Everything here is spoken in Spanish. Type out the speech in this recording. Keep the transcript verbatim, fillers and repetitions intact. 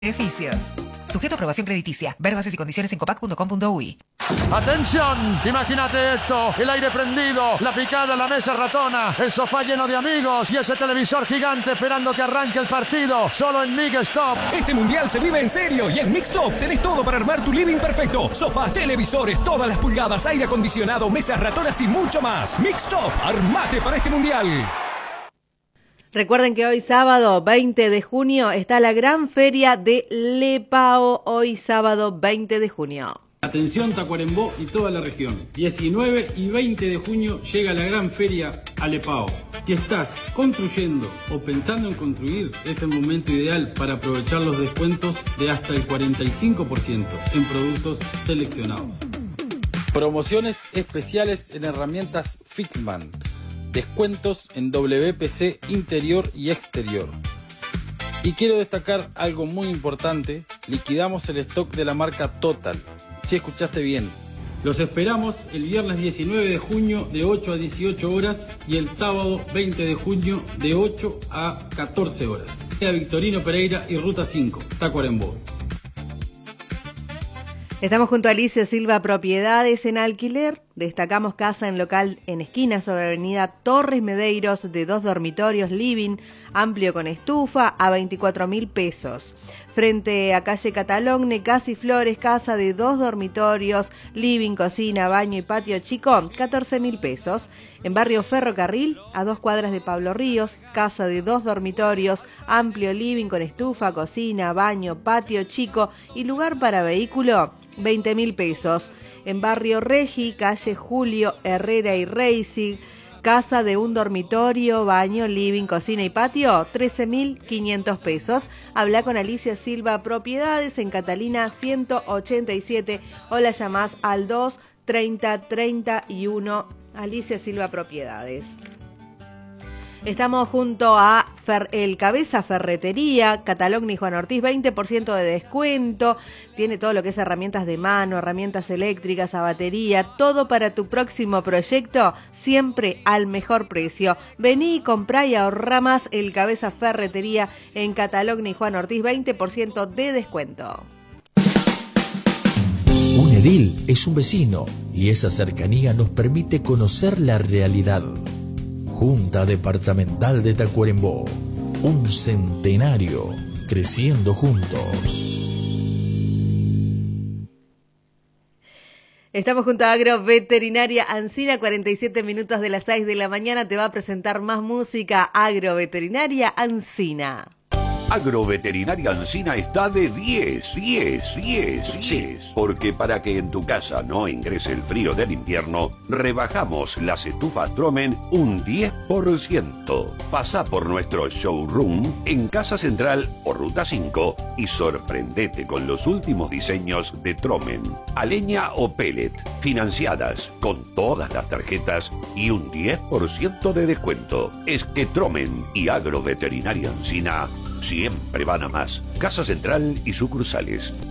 Beneficios. Sujeto a aprobación crediticia. Ver bases y condiciones en copac punto com punto uy. ¡Atención! Imagínate esto, el aire prendido, la picada, la mesa ratona, el sofá lleno de amigos y ese televisor gigante esperando que arranque el partido, solo en Mixtop. Este mundial se vive en serio y en Mixtop tenés todo para armar tu living perfecto. Sofás, televisores, todas las pulgadas, aire acondicionado, mesas ratonas y mucho más. Mixtop, armate para este mundial. Recuerden que hoy sábado veinte de junio está la gran feria de Lepao, hoy sábado veinte de junio. Atención Tacuarembó y toda la región. diecinueve y veinte de junio llega la gran feria a Lepao. Si estás construyendo o pensando en construir, es el momento ideal para aprovechar los descuentos de hasta el cuarenta y cinco por ciento en productos seleccionados. Promociones especiales en herramientas Fixman. Descuentos en W P C interior y exterior. Y quiero destacar algo muy importante, liquidamos el stock de la marca Total. Si escuchaste bien. Los esperamos el viernes diecinueve de junio de ocho a dieciocho horas y el sábado veinte de junio de ocho a catorce horas. Victorino Pereira y Ruta cinco, Tacuarembó. Estamos junto a Alicia Silva Propiedades en alquiler. Destacamos casa en local en esquina sobre avenida Torres Medeiros de dos dormitorios, living, amplio con estufa a veinticuatro mil pesos. Frente a calle Catalogne, Casi Flores, casa de dos dormitorios, living, cocina, baño y patio chico, catorce mil pesos. En barrio Ferrocarril, a dos cuadras de Pablo Ríos, casa de dos dormitorios, amplio living con estufa, cocina, baño, patio chico y lugar para vehículo, veinte mil pesos. En barrio Regi, calle Julio Herrera y Reisig, casa de un dormitorio, baño, living, cocina y patio, trece mil quinientos pesos. Habla con Alicia Silva Propiedades en Catalina ciento ochenta y siete o la llamás al dos treinta treinta y uno. Alicia Silva Propiedades. Estamos junto a Fer, El Cabeza Ferretería, Catalogne y Juan Ortiz, veinte por ciento de descuento. Tiene todo lo que es herramientas de mano, herramientas eléctricas, a batería, todo para tu próximo proyecto, siempre al mejor precio. Vení y comprá y ahorrá más. El Cabeza Ferretería en Catalogne y Juan Ortiz, veinte por ciento de descuento. Un edil es un vecino y esa cercanía nos permite conocer la realidad. Junta Departamental de Tacuarembó, un centenario creciendo juntos. Estamos junto a Agroveterinaria Ancina, cuarenta y siete minutos de las seis de la mañana. Te va a presentar más música. Agroveterinaria Ancina. Agroveterinaria Ancina está de diez, diez, diez, diez. Porque para que en tu casa no ingrese el frío del invierno, rebajamos las estufas Tromen un diez por ciento. Pasa por nuestro showroom en Casa Central o Ruta cinco y sorprendete con los últimos diseños de Tromen. A leña o pellet, financiadas con todas las tarjetas y un diez por ciento de descuento. Es que Tromen y Agroveterinaria Ancina siempre van a más. Casa Central y sucursales.